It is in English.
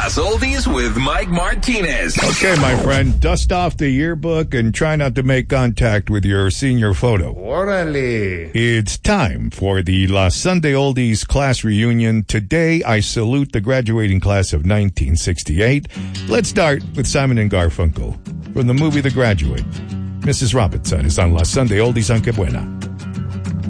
Las Oldies with Mike Martinez. Okay, my friend, dust off the yearbook and try not to make contact with your senior photo. Orale. It's time for the Las Sunday Oldies class reunion. Today, I salute the graduating class of 1968. Let's start with Simon and Garfunkel from the movie The Graduate. Mrs. Robinson is on Las Sunday Oldies on Que Buena.